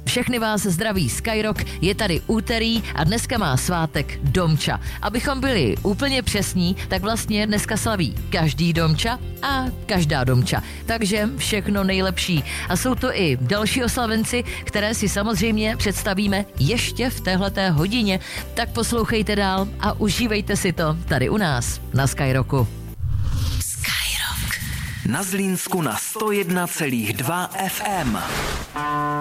Všechny vás zdraví Skyrock, je tady úterý a dneska má svátek Domča. Abychom byli úplně přesní, tak vlastně dneska slaví každý Domča a každá Domča. Takže všechno nejlepší. A jsou to i další oslavenci, které si samozřejmě představíme ještě v téhleté hodině. Tak poslouchejte dál a užívejte si to tady u nás na Skyrocku. Na Zlínsku na 101,2 FM.